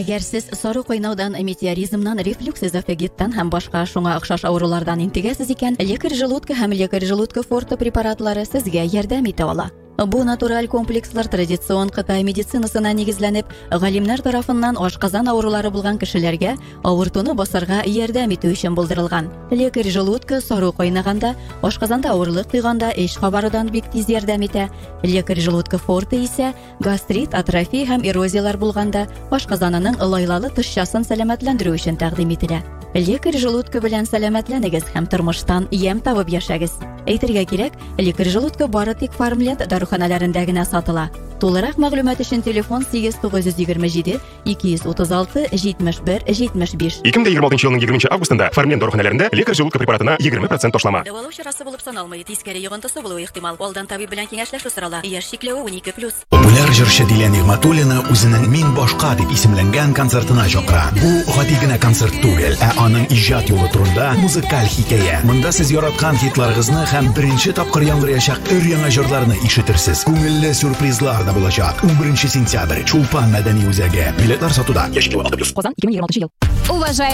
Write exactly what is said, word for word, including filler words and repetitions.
Әгәр сез сары кайнаудан, метеоризмнан, рефлюкс эзофагиттан һәм башка шуңа охшаш авырулардан интегәсез икән, лекарь желудка һәм лекарь желудка форте препаратлары сезгә ярдәм итә ала. Бу натураль комплекслар традицион Кытай медицинасына нигезләнеп, галимнәр тарафыннан ашказан авырулары булган кешеләргә авыртуны басарга ярдәм итү өчен булдырылган. Лекарь желудка сары кайнаганда, ашказанда авырлык туйганда эш кабарыдан бик тиз ярдәм итә. Лекарь желудка форте исә гастрит, атрофия һәм эрозиялар булганда ашказанының лайлалы тышчасын сәламәтләндерү өчен тәкъдим ителә. Лекарь желудка белән сәламәтләнегез һәм тормыштан ям табып яшәгез. Әйтергә кирәк, лекарь желудка бары тик Фармленд даруханаларында гына сатыла. Тулырак мәгълүмат өчен телефон сигез тугыз йөз егерме җиде ике йөз утыз алты җитмеш бер җитмеш биш. ике мең егерме алтынчы елның егерменче августында Фармленд даруханаларында лекарь желудка препаратына егерме процент ташлама. Дәвалау чарасы булып саналмый, тискәре йогынтысы булуы ихтимал. Алдан табиб белән киңәшләшү сорала. Яшь чикләве унике плюс. Популяр җырчы Дилә Нигъмәтуллина үзенең «Мин башка» дип исемләнгән концертына чакыра. Бу гади генә концерт түгел, ә аның иҗат юлы турында музыкаль хикәя. Монда сез яраткан хитларыгызны һәм беренче тапкыр яңгыраячак өр-яңа җырларны ишетерсез. Күңелле сюрпризлар да булачак. унберенче сентябрь Чулпан мәдәни үзәге. Билетлар сатуда. Казан, ике мең егерме алтынчы ел. Уважаемые